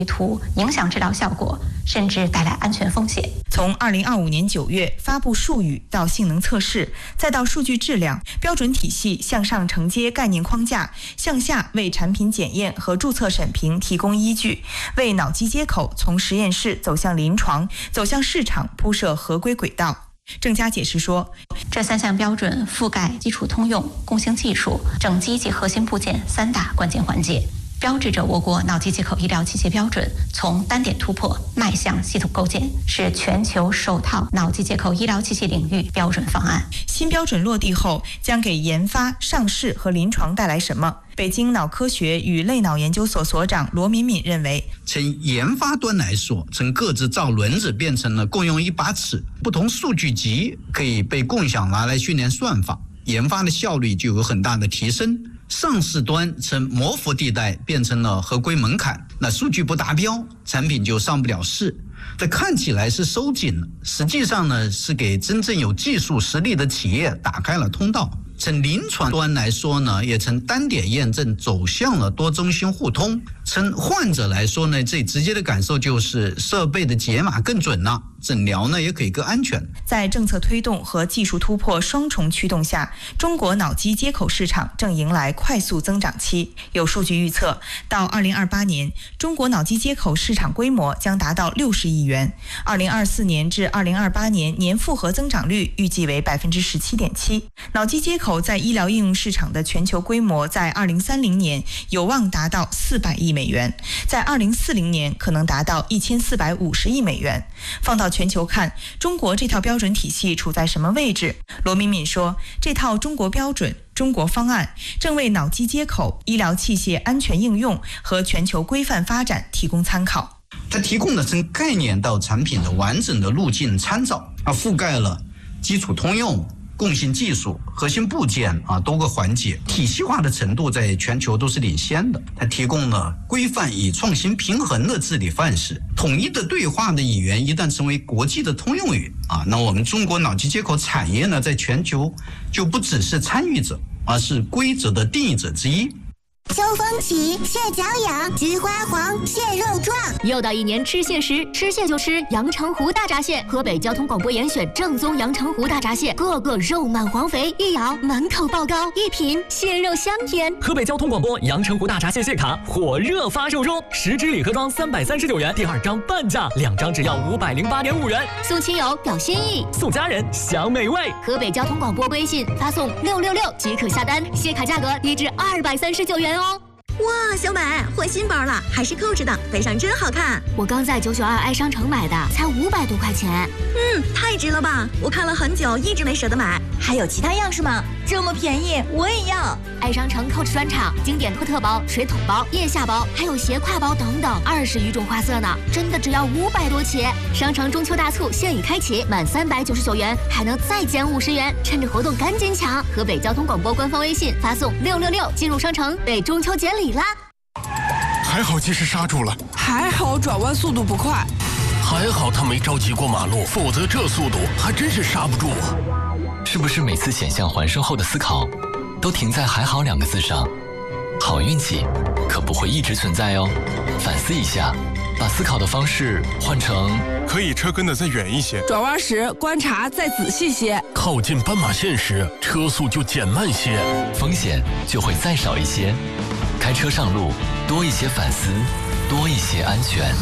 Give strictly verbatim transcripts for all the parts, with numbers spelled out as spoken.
图影响治疗效果，甚至带来安全风险。 从二零二五年九月发布术语到性能测试，再到数据质量标准体系向上承接概念框架，向下为产品检验和注册审评提供依据，为脑机接口从实验室走向临床、走向市场铺设合规轨道。郑佳解释说， 这三项标准覆盖基础通用、共性技术、整机及核心部件三大关键环节，标志着我国脑机接口医疗器械标准从单点突破迈向系统构建，是全球首套脑机接口医疗器械领域标准方案。 新标准落地后将给研发、上市和临床带来什么？北京脑科学与类脑研究所所长罗敏敏认为， 从研发端来说，从各自造轮子变成了共用一把尺，不同数据集可以被共享拿来训练算法，研发的效率就有很大的提升。上市端从模糊地带变成了合规门槛，那数据不达标，产品就上不了市。这看起来是收紧了，实际上呢是给真正有技术实力的企业打开了通道。从临床端来说呢，也从单点验证走向了多中心互通。从患者来说呢，最直接的感受就是设备的解码更准了，诊疗呢也可以更安全。 在政策推动和技术突破双重驱动下，中国脑机接口市场正迎来快速增长期。有数据预测，到二零二八年，中国脑机接口市场规模将达到六十亿元。二零二四年至二零二八年年复合增长率预计为百分之十七点七。脑机接口在医疗应用市场的全球规模，在二零三零年有望达到四百亿美元，在二零四零年可能达到一千四百五十亿美元。放到全球看，中国这套标准体系处在什么位置？罗敏敏说，这套中国标准、中国方案正为脑机接口医疗器械安全应用和全球规范发展提供参考。 它提供了从概念到产品的完整的路径参照，它覆盖了基础通用、共性技术、核心部件啊多个环节，体系化的程度在全球都是领先的。它提供了规范与创新平衡的治理范式，统一的对话的语言一旦成为国际的通用语啊，那我们中国脑机接口产业呢，在全球就不只是参与者，而是规则的定义者之一。 秋风起，蟹脚痒，菊花黄，蟹肉壮。 又到一年吃蟹时，吃蟹就吃阳澄湖大闸蟹。河北交通广播严选正宗阳澄湖大闸蟹，个个肉满黄肥，一咬满口爆膏，一品蟹肉香甜。 河北交通广播阳澄湖大闸蟹蟹卡火热发售中，十支礼盒装三百三十九元，第二张半价，两张只要五百零八点五元。 送亲友表心意， 送家人享美味。 河北交通广播微信发送六六六即可下单，蟹卡价格低至二百三十九元哦。 哇，小美换新包了，还是扣着的，背上真好看。 我刚在九九二爱商城买的，才五百多块钱。 嗯，太值了吧！我看了很久，一直没舍得买。 还有其他样式吗？这么便宜，我也要。 爱商城 Coach 专场经典托特包、水桶包、腋下包，还有斜挎包等等，二十余种花色呢，真的只要五百多起。商城中秋大促现已开启，满三百九十九元还能再减五十元，趁着活动赶紧抢！河北交通广播官方微信发送六六六进入商城，备中秋节礼啦！ 还好及时刹住了， 还好转弯速度不快， 还好他没着急过马路，否则这速度还真是刹不住啊！ 是不是每次险象环生后的思考都停在还好两个字上？好运气可不会一直存在哦，反思一下，把思考的方式换成可以车跟得再远一些， 转弯时观察再仔细些， 靠近斑马线时车速就减慢些， 风险就会再少一些。开车上路，多一些反思，多一些安全。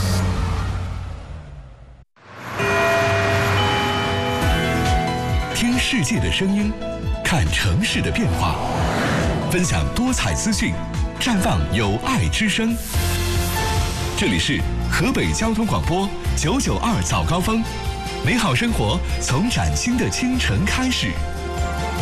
听世界的声音，看城市的变化，分享多彩资讯，绽放有爱之声。这里是河北交通广播九九二早高峰，美好生活从崭新的清晨开始。